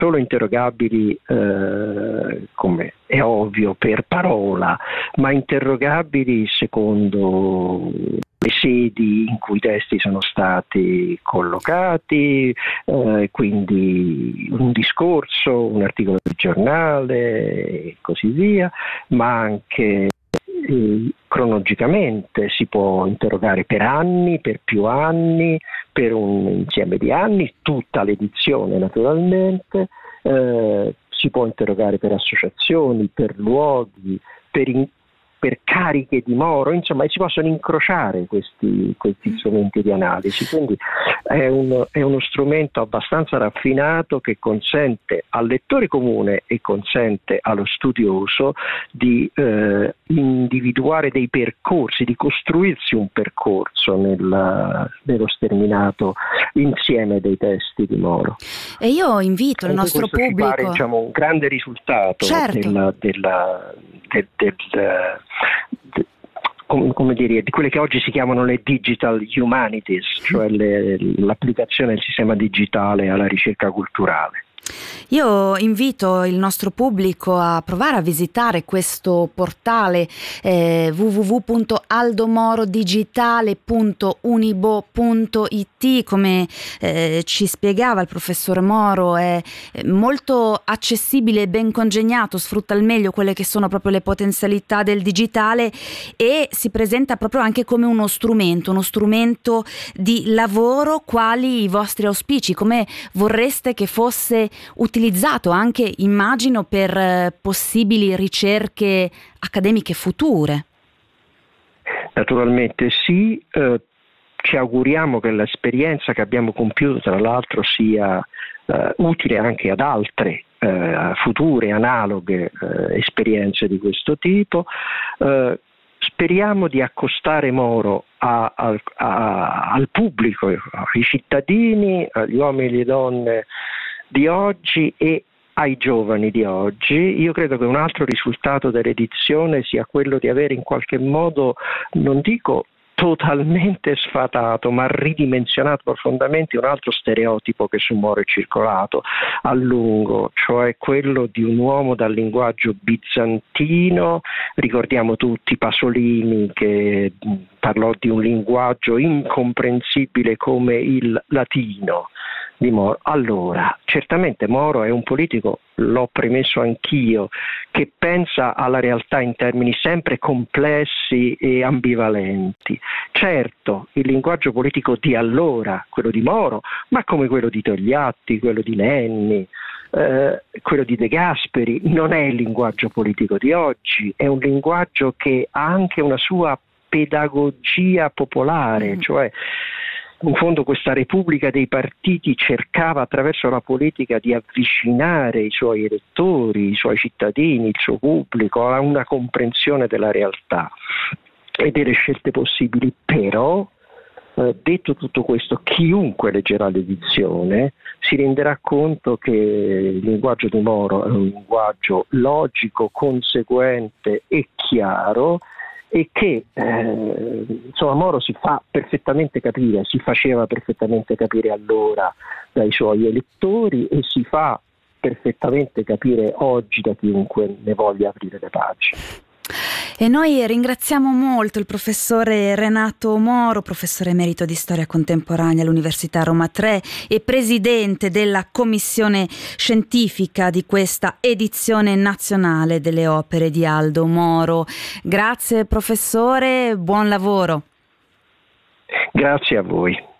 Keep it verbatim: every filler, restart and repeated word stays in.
solo interrogabili, eh, come è ovvio, per parola, ma interrogabili secondo le sedi in cui i testi sono stati collocati, eh, quindi un discorso, un articolo di giornale e così via, ma anche eh, cronologicamente si può interrogare per anni, per più anni, per un insieme di anni, tutta l'edizione naturalmente, eh, si può interrogare per associazioni, per luoghi, per, in, per cariche di Moro, insomma si possono incrociare questi, questi strumenti di analisi, quindi è, un, è uno strumento abbastanza raffinato che consente al lettore comune e consente allo studioso di eh, individuare dei percorsi, di costruirsi un percorso nel, nello sterminato insieme dei testi di Moro. E io invito il nostro questo pubblico... Ci pare, diciamo, un grande risultato certo. della, della, del, del, del, come, come dire, di quelle che oggi si chiamano le digital humanities, cioè le, l'applicazione del sistema digitale alla ricerca culturale. Io invito il nostro pubblico a provare a visitare questo portale eh, w w w punto aldomoroddigitale punto unibo punto i t. Come eh, ci spiegava il professor Moro, è molto accessibile e ben congegnato, sfrutta al meglio quelle che sono proprio le potenzialità del digitale e si presenta proprio anche come uno strumento, uno strumento di lavoro. Quali i vostri auspici? Come vorreste che fosse utilizzato anche, immagino, per eh, possibili ricerche accademiche future? Naturalmente sì, eh, ci auguriamo che l'esperienza che abbiamo compiuto tra l'altro sia eh, utile anche ad altre eh, future analoghe eh, esperienze di questo tipo. Eh, speriamo di accostare Moro a, a, a, al pubblico, ai cittadini, agli uomini e alle donne di oggi e ai giovani di oggi. Io credo che un altro risultato dell'edizione sia quello di avere in qualche modo, non dico totalmente sfatato, ma ridimensionato profondamente un altro stereotipo che su Moro è circolato a lungo, cioè quello di un uomo dal linguaggio bizantino. Ricordiamo tutti Pasolini che parlò di un linguaggio incomprensibile come il latino di Moro. Allora, certamente Moro è un politico, l'ho premesso anch'io, che pensa alla realtà in termini sempre complessi e ambivalenti. Certo, il linguaggio politico di allora, quello di Moro, ma come quello di Togliatti, quello di Nenni, eh, quello di De Gasperi, non è il linguaggio politico di oggi, è un linguaggio che ha anche una sua pedagogia popolare, mm. cioè in fondo questa Repubblica dei partiti cercava attraverso la politica di avvicinare i suoi elettori, i suoi cittadini, il suo pubblico a una comprensione della realtà e delle scelte possibili. Però, eh, detto tutto questo, chiunque leggerà l'edizione si renderà conto che il linguaggio di Moro è un linguaggio logico, conseguente e chiaro, e che eh, insomma Moro si fa perfettamente capire, si faceva perfettamente capire allora dai suoi elettori e si fa perfettamente capire oggi da chiunque ne voglia aprire le pagine. E noi ringraziamo molto il professore Renato Moro, professore emerito di storia contemporanea all'Università Roma tre e presidente della commissione scientifica di questa edizione nazionale delle opere di Aldo Moro. Grazie professore, buon lavoro. Grazie a voi.